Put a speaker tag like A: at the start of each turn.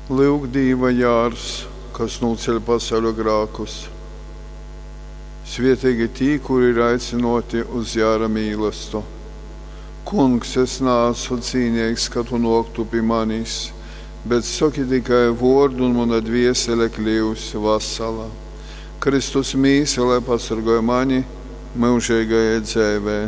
A: Lūk, Dieva jārs, kas noceļ pasaulio grākus. Svietīgi tī, kuri ir aicinoti uz jāra mīlestību. Kungs, es neesmu cīnīgs, ka tu noktu pie manis, bet saki tikai vārdu un mana dviesele kļūs vesela. Kristus mīsele pasargāja mani mūžīgajai dzīvē.